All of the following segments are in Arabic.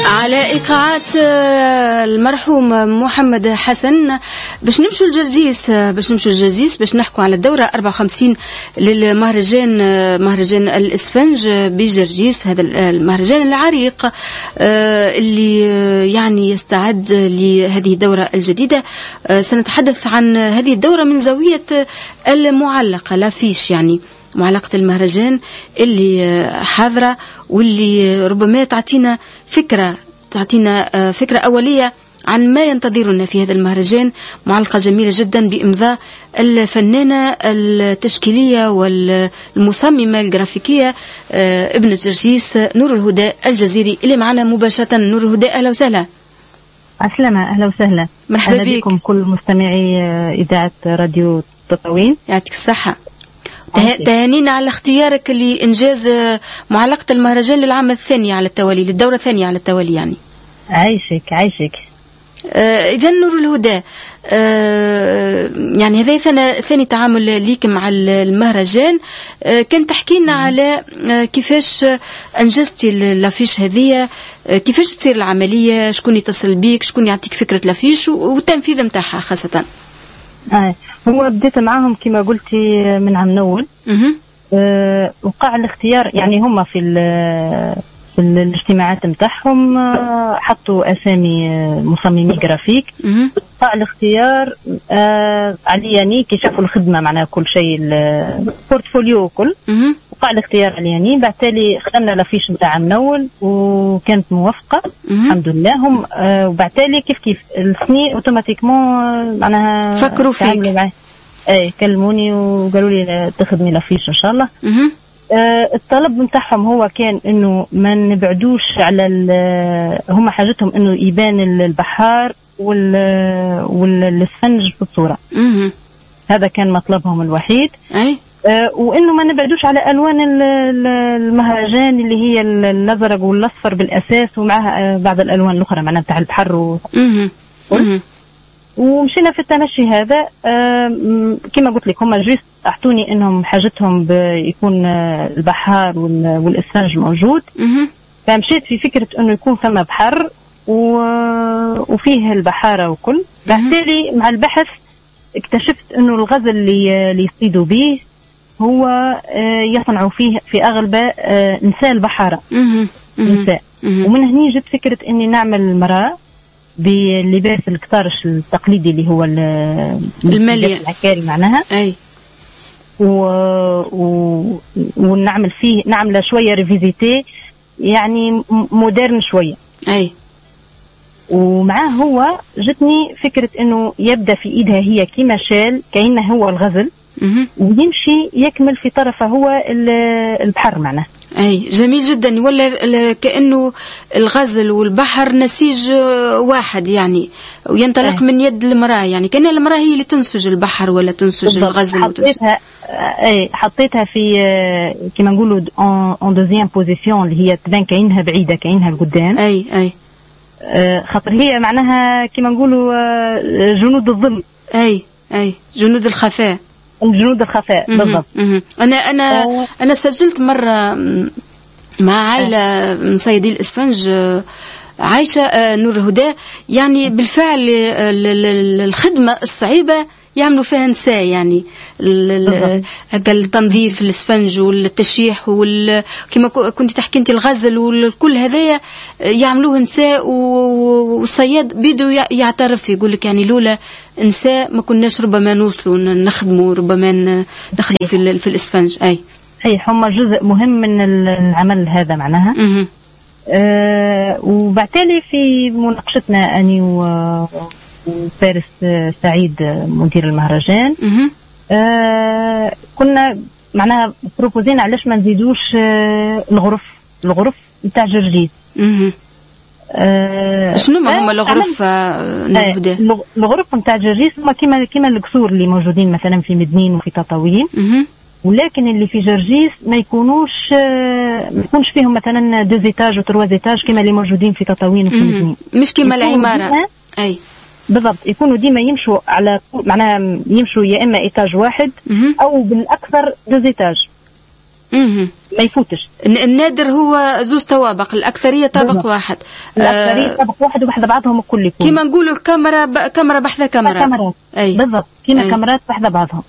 على إيقاعات المرحوم محمد حسن باش نمشوا الجرجيس باش نحكوا على الدورة 54 للمهرجان مهرجان الإسفنج بجرجيس. هذا المهرجان العريق اللي يعني يستعد لهذه الدورة الجديدة. سنتحدث عن هذه الدورة من زاوية المعلقة لافيش، يعني معلقة المهرجان اللي حاضرة واللي ربما تعطينا فكرة أولية عن ما ينتظرنا في هذا المهرجان. معلقة جميلة جدا بإمضاء الفنانة التشكيلية والمصممة الجرافيكية ابنة جرجيس نور الهدى الجزيري اللي معنا مباشرة. نور الهدى أهلا وسهلا. عسلامة، أهلا وسهلا، مرحبا بكم كل مستمعي إذاعة راديو تطاوين. يعطيك الصحة. تهانينا على اختيارك لإنجاز معلقة المهرجان للعام الثاني على التوالي، للدورة الثانية على التوالي يعني. عايشك. إذا نور الهدى، يعني هذا ثاني تعامل ليك مع المهرجان. كان تحكي لنا على كيفاش أنجزتي اللافيش هذه، كيفاش تصير العملية، شكون يتصل بيك، شكون يعطيك فكرة اللافيش والتنفيذ متاعها خاصة. هو بديت معهم كما قلتي من عام نول. وقع الاختيار، يعني هم في الاجتماعات متاعهم حطوا اسامي مصممي جرافيك. وقع الاختيار علياني كي شافوا الخدمه معناها كل شيء البورتفوليو كل. وقع الاختيار علياني، بعد تالي خدمنا لافيش نتاع عام نول وكانت موافقه الحمد لله. هم وبعد تالي كيف السني اوتوماتيكمون معناها فكروا فيك. كلموني وقالوا لي تخدمي لافيش ان شاء الله. الطلب نتاعهم هو كان انه ما نبعدوش على هم حاجتهم انه يبان البحار والاسفنج في الصورة. هذا كان مطلبهم الوحيد. وانه ما نبعدوش على الوان المهرجان اللي هي الازرق والاصفر بالاساس، ومعها بعض الالوان الاخرى معناها تاع البحر ومشينا في التمشي هذا. كما قلت لك هم جيست اعطوني انهم حاجتهم يكون البحار والاسفنج موجود. فمشيت في فكرة انه يكون ثم بحر وفيه البحارة وكل. بالتالي مع البحث اكتشفت انه الغزل اللي يصيدوا به هو يصنعوا فيه في اغلبه نساء البحارة. نساء. ومن هني جت فكرة اني نعمل مرأة باللباس الكتارش التقليدي اللي هو المالية العكاري معناها. ونعمل فيه نعمل شوية ريفيزيتي يعني مودرن شوية. ومعاه هو جتني فكرة انه يبدأ في ايدها هي كيما شال كأنه هو الغزل ويمشي يكمل في طرفه هو البحر معناه. جميل جدا. ولا كأنه الغزل والبحر نسيج واحد يعني، وينطلق من يد المرأة، يعني كأن المرأة هي اللي تنسج البحر ولا تنسج الغزل. حطيتها في كما نقولوا en deuxième position اللي هي تبان كأنها بعيدة كأنها القدام. خاطر هي معناها كما نقولوا جنود الظل. جنود الخفاء. جنود الخفاء بالضبط. أنا سجلت مرة مع عائلة من صيادي الإسفنج عايشة نور الهدى، يعني بالفعل الخدمة الصعيبة يعملوا فيها نساء، يعني التنظيف الإسفنج والتشيح كما كنت تحكي انت الغزل والكل هذايا يعملوه نساء. والصياد بيدو يعترف يقول لك يعني لولا نساء ما كناش ربما نوصلوا نخدموا، ربما نخدموا في الإسفنج. هم جزء مهم من العمل هذا معناها. وبعتالي في مناقشتنا أني وفارس سعيد مدير المهرجان كنا معناها بروبوزين علاش ما نزيدوش الغرف نتاع جرجيس. شنو ما هما الغرف؟ الغرف نتاع جرجيس هما كيما القصور اللي موجودين مثلا في مدنين وفي تطاوين. ولكن اللي في جرجيس ما يكونش فيهم مثلا 2 إيتاج و 3 إيتاج كما اللي موجودين في تطاوين وفي مدنين، مش كما العمارة. بالضبط، يكونوا ديما يمشوا على معناها يمشوا يا اما إيتاج واحد او بالاكثر 2 إيتاج. ما يفوتش. النادر هو زوز طوابق، الأكثرية طابق واحد. الأكثرية طابق واحد وبحذا بعضهم الكل يكون. كما نقولوا كاميرا بحذا كاميرا. كاميرات. بالضبط كما كاميرات بحذا بعضهم.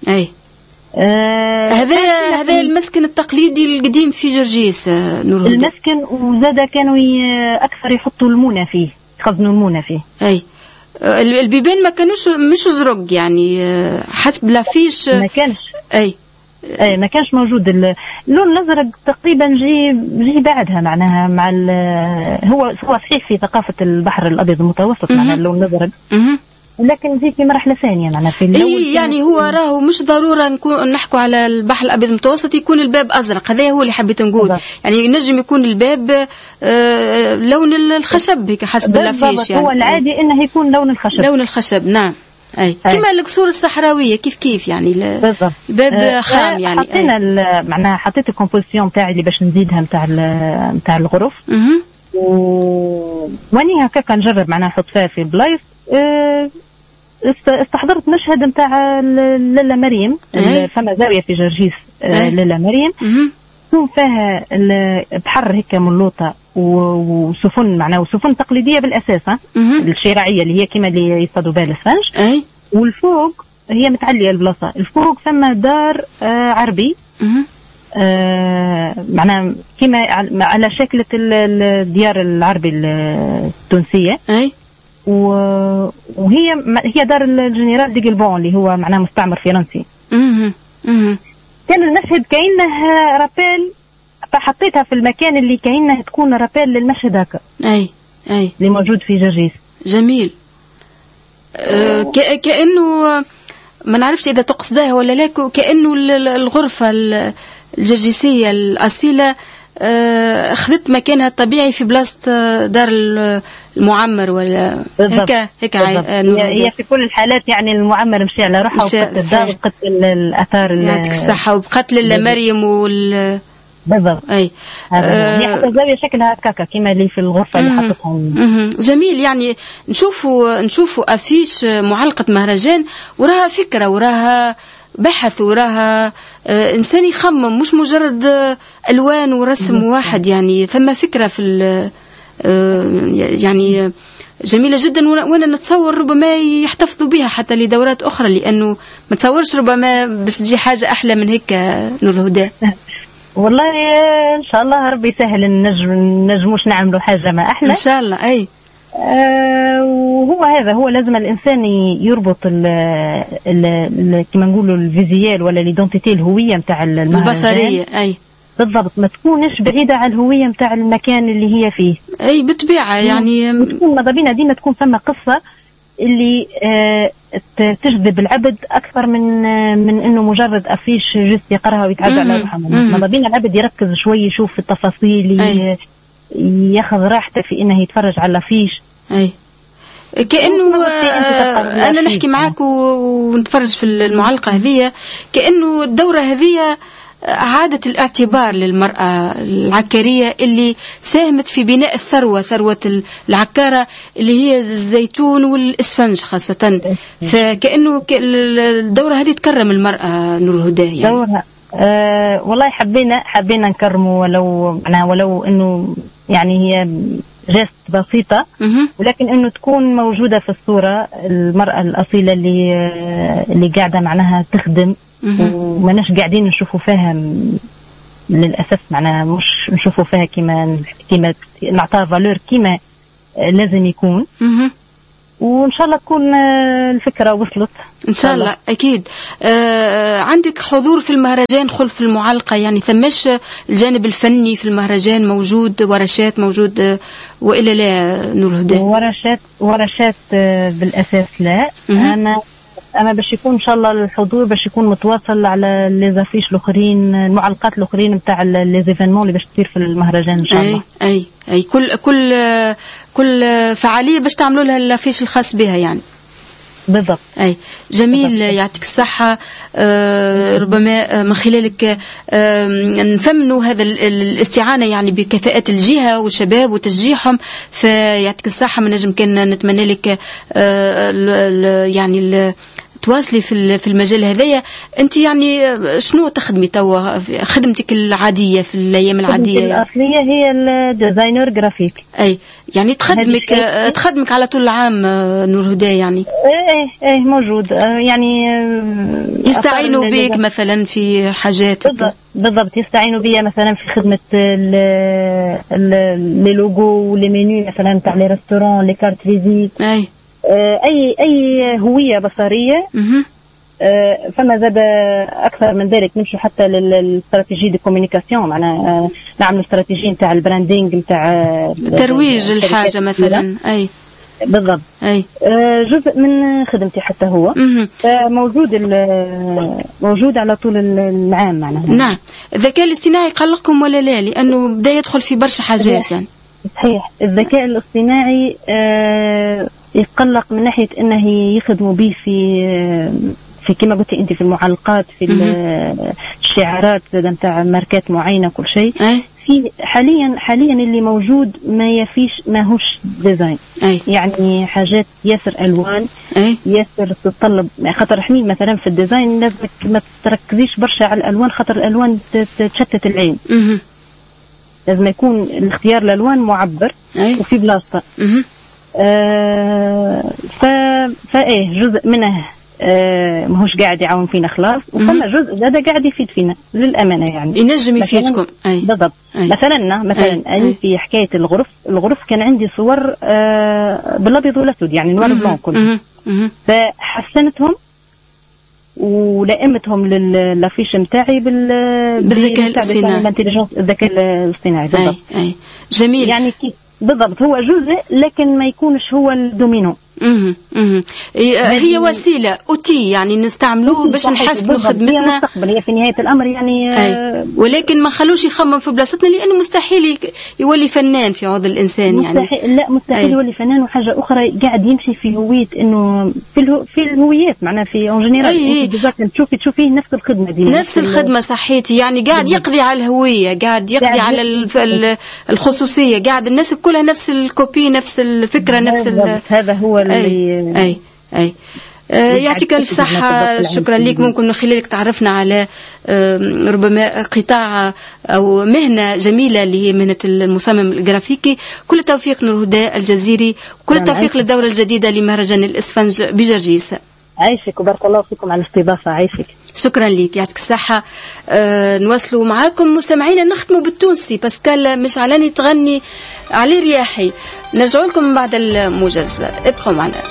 هذا المسكن التقليدي القديم في جرجيس نور الهدى. المسكن وزاد كانوا أكثر يحطوا المونة فيه، يخزنوا المونة فيه. البيبان ما كانوش مش زرق يعني حسب لافيش ما كانش. ما كانش موجود اللون الازرق تقريبا جي بعدها معناها مع هو صحيح في ثقافه البحر الابيض المتوسط معناها اللون الازرق، لكن زي في مرحله ثانيه معناها في الاول يعني هو راهو مش ضروره نحكوا على البحر الابيض المتوسط يكون الباب ازرق، هذا هو اللي حبيت نقول. يعني ينجم يكون الباب لون الخشب هيك حسب اللافيش يعني. هو العادي انه يكون لون الخشب. نعم. كما القصور الصحراويه كيف يعني الباب خام يعني. حطينا معناها حطيت الكومبوزيسيون تاعي اللي باش نزيدها نتاع الغرف واني هكاك نجرب معناها نحط فيها في بلايص. استحضرت مشهد نتاع لاله مريم. فما زاويه في جرجيس لاله مريم يكون فيها بحر هيك ملوطه وسفن معناها وسفن تقليديه بالاساس الشراعيه اللي هي كما اللي يصطادوا بها الاسفنج. والفوق هي متعليه البلاصه، الفوق ثم دار عربي معناها كما على شكل الديار العربي التونسيه. وهي دار الجنرال دي قلبون اللي هو معناه مستعمر فرنسي. كان المشهد كأنه رابيل، فحطيتها في المكان اللي كأنه تكون رابيل للمشهد هكا اللي موجود في جرجيس. جميل. كأنه ما نعرفش إذا تقصدها ولا لا، كأنه الغرفة الجرجيسية الأصيلة أخذت مكانها الطبيعي في بلاصة دار المعمر ولا هيك هي في كل الحالات يعني المعمر مشي على روحه وقت الدار وقت الأثار يعطيك الصحة وبقتل مريم بالضبط. هي حتى زاوية شكلها هكاكا كما اللي في الغرفة اللي حطتهم. جميل. يعني نشوفوا أفيش معلقة مهرجان وراها فكرة وراها بحث وراها إنسان يخمم، مش مجرد ألوان ورسم واحد، يعني ثم فكرة في يعني جميلة جدا. وانا نتصور ربما يحتفظوا بها حتى لدورات أخرى، لأنه ما تصورش ربما باش تجي حاجة أحلى من هيك نور الهدى. والله إن شاء الله ربي يسهل نجموش نعملوا حاجة ما أحلى إن شاء الله. وهو هذا هو لازم الإنسان يربط كما نقولوا الفيزيال ولا ليدونتيتي الهوية متاع البصرية. بالضبط، ما تكونش بعيدة عن الهوية متاع المكان اللي هي فيه. بالطبيعة يعني تكون ماذا بينا ديما تكون ثم قصة اللي تجذب العبد أكثر من إنه مجرد أفيش جست يقرأها ويتعدى على روحه. ماذا بينا العبد يركز شوي يشوف في التفاصيل ياخذ راحته في إنه يتفرج على الأفيش. كأنه أنا نحكي معاك ونتفرج في المعلقة هذه، كأنه الدورة هذه أعادت الاعتبار للمرأة العكارية اللي ساهمت في بناء ثروة العكارة اللي هي الزيتون والإسفنج خاصة. فكأنه الدورة هذه تكرم المرأة نور الهدى يعني. دورة والله حبينا نكرمه ولو إنه يعني هي جست بسيطة، ولكن إنه تكون موجودة في الصورة المرأة الأصيلة اللي قاعدة معناها تخدم وما نش قاعدين نشوفوا فيها للأسف معناها مش نشوفوا فيها كما نعطيها فالور كما لازم يكون. وإن شاء الله تكون الفكرة وصلت إن شاء الله. أكيد. عندك حضور في المهرجان خلف المعلقة، يعني ثمش الجانب الفني في المهرجان موجود، ورشات موجود وإلا لا نور الهدى؟ ورشات بالأساس لا. أنا باش يكون إن شاء الله الحضور باش يكون متواصل على ليزافيش الآخرين، المعلقات الآخرين متاع ليزيفينمون اللي باش تصير في المهرجان إن شاء الله. أي كل فعالية باش تعملوا لها الافيش الخاص بها يعني. بالضبط. جميل بالضبط. يعطيك الصحة. ربما من خلالك نثمنوا هذا الاستعانة يعني بكفاءة الجهة والشباب وتشجيعهم، فيعطيك الصحة. من نجم كان نتمنى لك يعني تواصلي في المجال هذايا. انت يعني شنو تخدمي توا خدمتك العاديه في الايام العاديه؟ الاصليه هي الديزاينر جرافيك. اي يعني تخدمك على طول العام نور هدى يعني؟ ايه موجود يعني. يستعينوا بك مثلا في حاجات؟ بالضبط يستعينوا بيا مثلا في خدمه لي لوغو ولي مينو مثلا تاع لي ريستورون لي كارت فيزيت. اي هويه بصريه. فما زاد اكثر من ذلك نمشوا حتى للاستراتيجي دي كومونيكاسيون، معنا نعملوا استراتيجي نتاع البراندينغ نتاع ترويج الحاجه مثلا. اي بالضبط. اي جزء من خدمتي حتى هو موجود على طول العام معناها. نعم. الذكاء الاصطناعي قلقكم ولا لا؟ لانه بدا يدخل في برشا حاجات يعني. صحيح. الذكاء الاصطناعي يقلق من ناحيه انه يخدموا به في كما قلتي انت في المعلقات، في الشعارات نتاع ماركات معينه، كل شيء. في حاليا اللي موجود ما يفيش، ماهوش ديزاين. يعني حاجات ياسر الوان، ياسر تتطلب خاطر حميد مثلا في الديزاين لازمك ما تركزيش برشا على الالوان، خاطر الالوان تشتت العين. لازم يكون الاختيار الالوان معبر وفي بلاصه. فايه جزء منه ماهوش قاعد يعاون فينا خلاص، وفما جزء زاد قاعد يفيد فينا للامانه يعني ينجم يفيدكم. بالضبط. مثلا انا في حكايه الغرف كان عندي صور بالابيض والاسود يعني نوار بلون كله، فحسنتهم ولائمتهم للافيش نتاعي بالذكاء الاصطناعي. الذكاء الاصطناعي بالضبط. جميل يعني بالضبط هو جزء لكن ما يكونش هو الدومينو. هي وسيله اوتي يعني نستعملوه باش نحسنوا خدمتنا. هي في نهايه الامر يعني ولكن ما خلوش يخمم في بلاصتنا، لانه مستحيل يولي فنان في عوض الانسان يعني. مستحيل يولي فنان. وحاجه اخرى قاعد يمشي في هويه انه في الهويات معناها في اون جينيرال تشوفي نفس الخدمه دي، نفس الخدمه. صحيتي يعني قاعد يقضي على الهويه، قاعد يقضي على الخصوصيه، قاعد الناس كلها نفس الكوبي، نفس الفكره، نفس هذا هو اللي يعطيك الف صحة. شكرا لك. ممكن من خلالك تعرفنا على ربما قطاع أو مهنة جميلة اللي هي مهنة المصمم الجرافيكي. كل التوفيق نور هدى الجزيري، كل التوفيق للدورة الجديدة لمهرجان الإسفنج بجرجيس. عايشك وبارك الله فيكم على الاستضافة. عايشك. شكرا لك. يعطيك الصحة. نواصلوا معاكم مستمعينا، نختموا بالتونسي باسكال مش علاني تغني علي رياحي. نرجع لكم بعد الموجز، ابقوا معنا.